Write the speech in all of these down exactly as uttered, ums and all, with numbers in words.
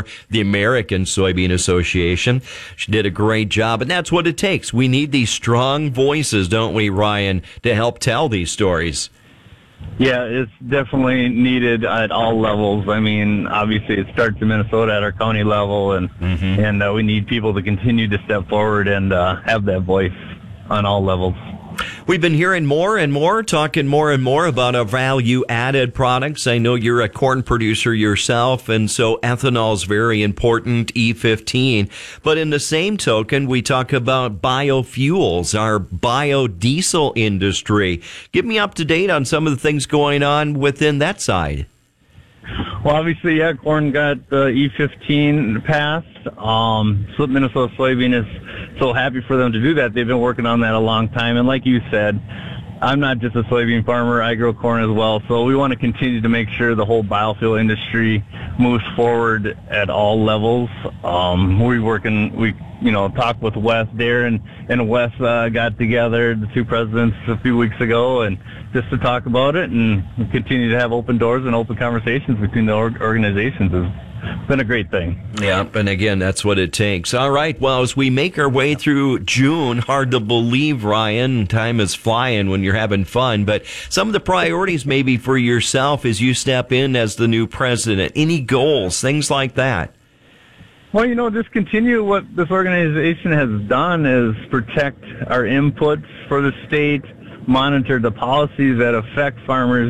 for the American Soybean Association. She did a great job, and that's what it takes. We need these strong voices, don't we, Ryan, to help tell these stories. Yeah, it's definitely needed at all levels. I mean, obviously it starts in Minnesota at our county level, and mm-hmm. and uh, we need people to continue to step forward and uh, have that voice on all levels. We've been hearing more and more, talking more and more about our value-added products. I know you're a corn producer yourself, and so ethanol is very important, E fifteen. But in the same token, we talk about biofuels, our biodiesel industry. Get me up to date on some of the things going on within that side. Well, obviously, yeah, corn got the E fifteen passed. Um, Minnesota Soybean is so happy for them to do that. They've been working on that a long time. And like you said, I'm not just a soybean farmer. I grow corn as well. So we want to continue to make sure the whole biofuel industry moves forward at all levels. Um, we working, we, you know, talked with Wes, Darren and Wes uh, got together, the two presidents, a few weeks ago, and just to talk about it and continue to have open doors and open conversations between the org- organizations is been a great thing. Yeah, and again, that's what it takes. All right, well, as we make our way through June, hard to believe, Ryan, time is flying when you're having fun, but some of the priorities maybe for yourself as you step in as the new president, any goals, things like that? Well, you know, just continue what this organization has done is protect our inputs for the state, monitor the policies that affect farmers,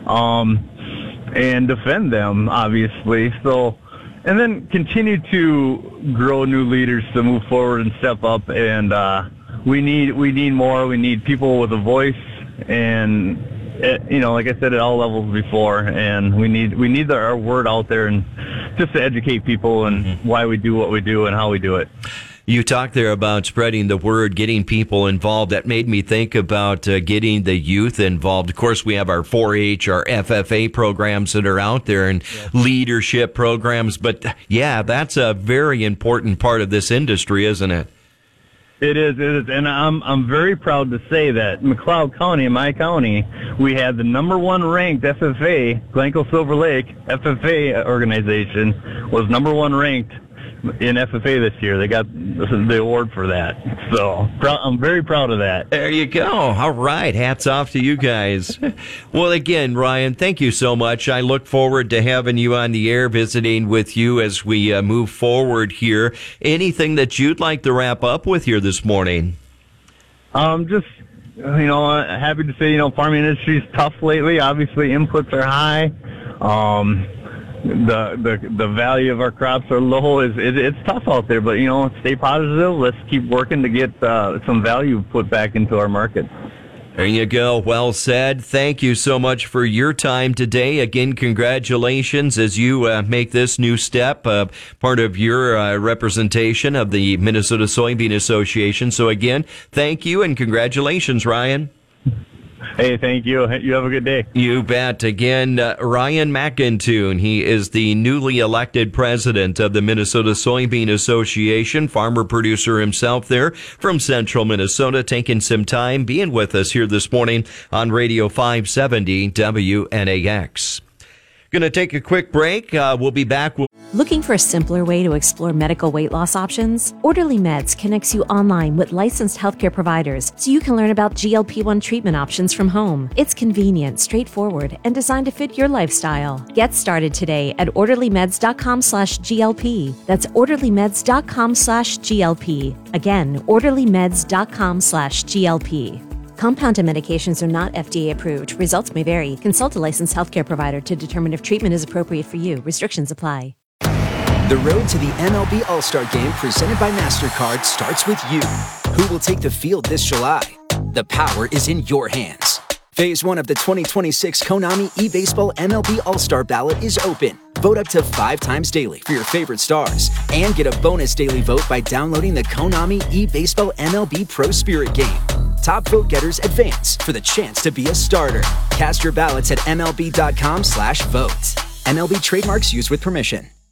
um, and defend them, obviously. So, and then continue to grow new leaders to move forward and step up. And uh, we need we need more. We need people with a voice, and it, you know, like I said, at all levels before. And we need we need our word out there, and just to educate people and mm-hmm. why we do what we do and how we do it. You talked there about spreading the word, getting people involved. That made me think about uh, getting the youth involved. Of course, we have our four H, our F F A programs that are out there and yes. leadership programs. But, yeah, that's a very important part of this industry, isn't it? It is, it is. And I'm I'm very proud to say that McLeod County, my county, we had the number one ranked F F A, Glencoe Silver Lake F F A organization was number one ranked in F F A this year. They got the award for that. So I'm very proud of that. There you go. All right. Hats off to you guys. Well, again, Ryan, thank you so much. I look forward to having you on the air, visiting with you as we uh, move forward here. Anything that you'd like to wrap up with here this morning? Um, just, you know, happy to say, you know, farming industry is tough lately. Obviously, inputs are high. Um, The, the the value of our crops are low. Is it, it's tough out there, but you know, stay positive. Let's keep working to get uh, some value put back into our market. There you go. Well said. Thank you so much for your time today. Again, congratulations as you uh, make this new step, uh, part of your uh, representation of the Minnesota Soybean Association. So again, thank you and congratulations, Ryan. Hey, thank you. You have a good day. You bet. Again, uh, Ryan McIntoon. He is the newly elected president of the Minnesota Soybean Association, farmer producer himself there from central Minnesota, taking some time being with us here this morning on Radio five seventy W N A X. Going to take a quick break. Uh, we'll be back. We'll- Looking for a simpler way to explore medical weight loss options? Orderly Meds connects you online with licensed healthcare providers so you can learn about G L P one treatment options from home. It's convenient, straightforward, and designed to fit your lifestyle. Get started today at orderlymeds.com slash GLP. That's orderlymeds.com slash GLP. Again, orderlymeds.com slash GLP. Compounded medications are not F D A approved. Results may vary. Consult a licensed healthcare provider to determine if treatment is appropriate for you. Restrictions apply. The road to the M L B All-Star Game presented by MasterCard starts with you. Who will take the field this July? The power is in your hands. Phase one of the twenty twenty-six Konami eBaseball M L B All-Star Ballot is open. Vote up to five times daily for your favorite stars and get a bonus daily vote by downloading the Konami eBaseball M L B Pro Spirit game. Top vote getters advance for the chance to be a starter. Cast your ballots at M L B dot com slash vote. M L B trademarks used with permission.